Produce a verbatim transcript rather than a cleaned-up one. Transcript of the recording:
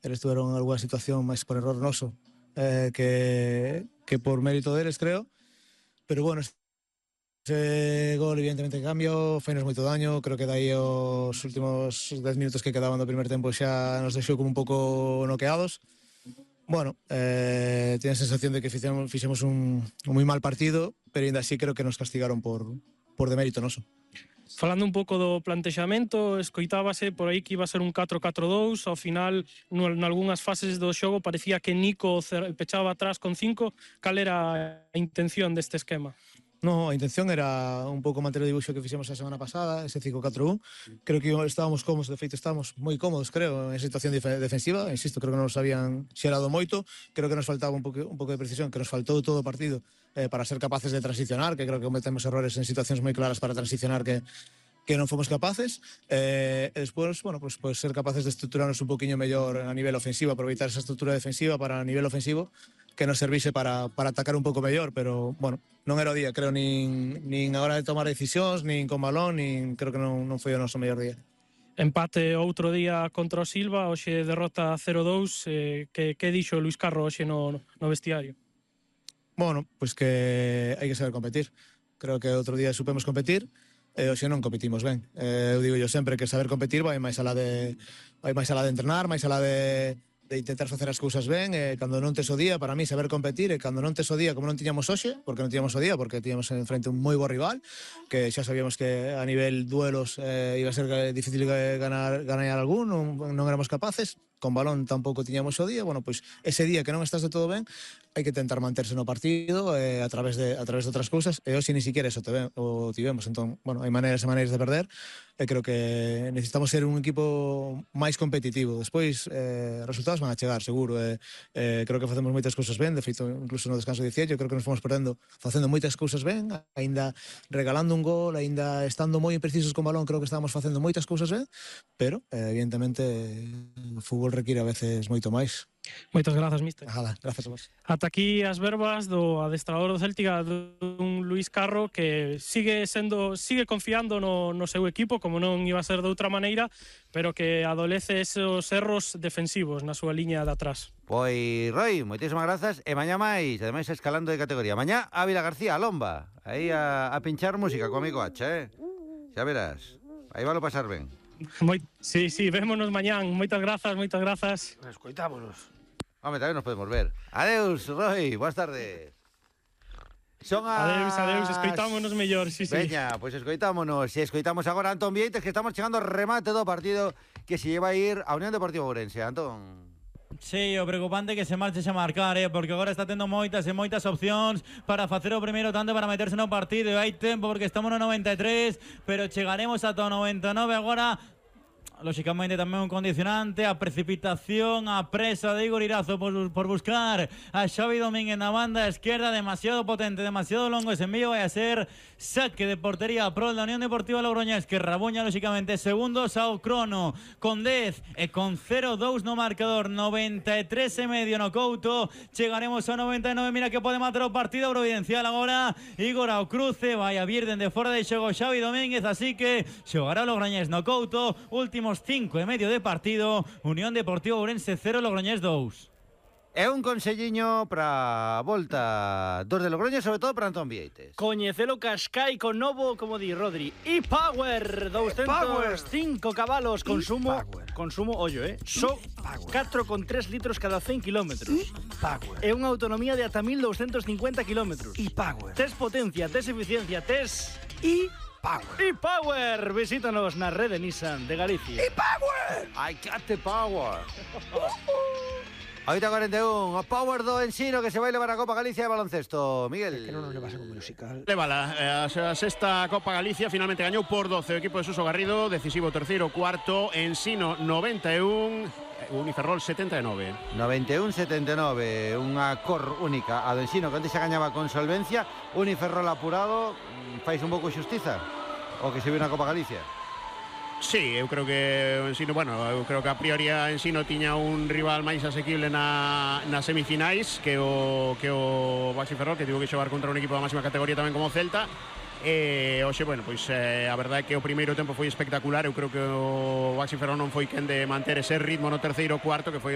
eles tuveron algunha situación máis por error noso eh, que, que por mérito deles, creo, pero bueno, ese gol evidentemente cambio, feinos moito daño, creo que dai os últimos dez minutos que quedaban do primer tempo xa nos deixou como un pouco noqueados. Bueno, eh, tiene a sensación de que fixemos, fixemos un, un moi mal partido, pero ainda así creo que nos castigaron por, por demérito noso. Falando un pouco do plantexamento, escoitábase por aí que iba a ser un catro catro dous, ao final, nalgúnas fases do xogo, parecía que Nico pechaba atrás con cinco. Cal era a intención deste esquema? No, a intención era un pouco manter o dibuixo que fixemos a semana pasada, ese cinco catro un. Creo que estábamos cómodos, de feito estábamos moi cómodos, creo, en situación defensiva. Insisto, creo que non nos habían xerado moito. Creo que nos faltaba un pouco, un pouco de precisión, que nos faltou todo o partido eh, para ser capaces de transicionar, que creo que cometemos errores en situacións moi claras para transicionar que que non fomos capaces, eh, e despois, bueno, pues, pues ser capaces de estruturarnos un poquinho mellor a nivel ofensivo, aproveitar esa estrutura defensiva para a nivel ofensivo, que nos servise para, para atacar un pouco mellor, pero, bueno, non era o día, creo, nin, nin a hora de tomar decisións, nin con balón, nin creo que non, non foi o noso mellor día. Empate outro día contra o Silva, hoxe derrota cero dous, eh, que, que dixo Luís Carro hoxe no, no vestiario? Bueno, pois pues que hai que saber competir. Creo que outro día supemos competir, e hoxe non competimos ben. Eh, eu digo yo sempre que saber competir vai máis alá de vai máis alá de entrenar, máis alá de de intentar facer as cousas ben, e cando non tes o día, para mí saber competir, e cando non tes o día como non tiñamos hoxe, porque non tiñamos o día, porque tiñamos en frente un moi bo rival, que xa sabíamos que a nivel duelos eh, iba a ser difícil ganar, ganar algún, non, non éramos capaces, con balón tampouco tiñamos o día. Bueno, pois ese día que non estás de todo ben, hai que tentar manterse no partido eh, a través de a través de outras cousas, e hoxe ni siquiera eso te ven, o tivemos. Entón, bueno, hai maneiras e maneiras de perder, e creo que necesitamos ser un equipo máis competitivo. Despois, eh, resultados van a chegar, seguro. Eh, eh, creo que facemos moitas cousas ben, de feito, incluso no descanso dieciocho, creo que nos fomos perdendo facendo moitas cousas ben, aínda regalando un gol, aínda estando moi imprecisos con balón, creo que estábamos facendo moitas cousas ben, pero, eh, evidentemente, o fútbol require a veces moito máis. Moitas grazas, míster. Ajala, grazas a vos. Ata aquí as verbas do adestrador do Céltica, dun Luís Carro, que sigue sendo sigue confiando no, no seu equipo, como non iba a ser de outra maneira, pero que adolece esos erros defensivos na súa liña de atrás. Pois, Roy, moitísimas grazas, e mañá máis, ademais escalando de categoría. Mañá Ávila García, a Lomba, aí a, a pinchar música co amigo H, eh? Xa verás, aí valo pasar ben. Moi, sí, sí, vémonos mañán. Moitas grazas, moitas grazas. Escoitámonos. Home, tamén nos podemos ver. Adeus, Roy, boas tardes. Son a... Adeus, adeus, escoitámonos mellor, sí, sí. Veña, pois pues escoitámonos. E escoitamos agora a Antón Vieites, que estamos chegando ao remate do partido que se lleva a ir a Unión Deportiva Ourense. Antón... Sí, o preocupante que se marche a marcar, eh, porque agora está tendo moitas e moitas opcións para facer o primeiro tanto, para meterse no partido, e hai tempo porque estamos no noventa e tres, pero chegaremos ata o noventa e nove agora. Lóxicamente tamén un condicionante, a precipitación, a presa de Igor Irazo por, por buscar a Xavi Domínguez na banda esquerda, demasiado potente, demasiado longo ese envío, vai a ser saque de portería pro da Unión Deportiva Logroñés, que rabuña lóxicamente segundos ao crono, con dez e con cero dous no marcador, noventa e tres e medio no Couto, chegaremos ao noventa e nove, mira que pode matar o partido providencial agora, Igor ao cruce, vai a vir dende fora de xogo Xavi Domínguez, así que xogará o Logroñés no Couto, último cinco e medio de partido, Unión Deportiva Ourense cero, Logroñés dous. É un conselliño para a volta dos de Logroño, sobre todo para Antón Vieites. Coñecelo Cascai con novo, como di Rodri, e-Power, doscientos cinco cabalos, consumo, consumo, ollo, eh, só catro coma tres litros cada cen kilómetros. É unha autonomía de ata mil doscientos cincuenta kilómetros. e-Power. Tes potencia, tes eficiencia, tes e Power. e-Power, visítanos na rede Nissan de Galicia. e-Power. I got the power. Ahorita cuarenta y uno, o Power do Ensino, que se vai levar a Copa Galicia de baloncesto. Miguel. Que non nos levas como musical. Levala, a sexta Copa Galicia finalmente gañou por doce o equipo de Suso Garrido, decisivo terceiro, cuarto, Ensino noventa e un, Uniferrol setenta e nove. noventa e un setenta e nove, unha cor única a do Ensino, que antes se gañaba con solvencia. Uniferrol apurado, fais un pouco xustiza o que se viu na Copa Galicia. Sí, eu creo que o Ensino, bueno, eu creo que a priori a Ensino tiña un rival máis asequible na, nas semifinais que o, que o Baxi Ferrol, que tivo que xogar contra un equipo da máxima categoría tamén como o Celta. E hoxe, bueno, pois eh, a verdade é que o primeiro tempo foi espectacular. Eu creo que o Baxi Ferrol non foi quen de manter ese ritmo no terceiro cuarto, que foi